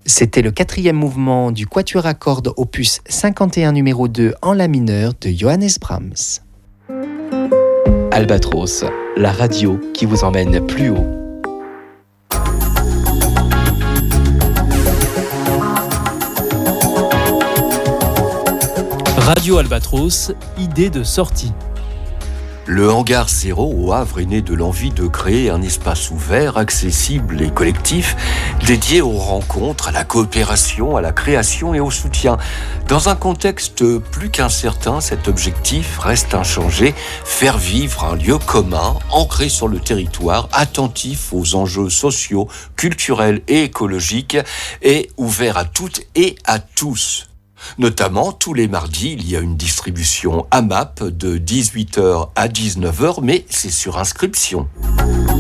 C'était le 4e mouvement du quatuor à cordes opus 51 numéro 2 en la mineur de Johannes Brahms. Albatros, la radio qui vous emmène plus haut. Radio Albatros, idée de sortie. Le Hangar 0 au Havre est né de l'envie de créer un espace ouvert, accessible et collectif, dédié aux rencontres, à la coopération, à la création et au soutien. Dans un contexte plus qu'incertain, cet objectif reste inchangé, faire vivre un lieu commun, ancré sur le territoire, attentif aux enjeux sociaux, culturels et écologiques, et ouvert à toutes et à tous. Notamment, tous les mardis, il y a une distribution AMAP de 18h à 19h, mais c'est sur inscription.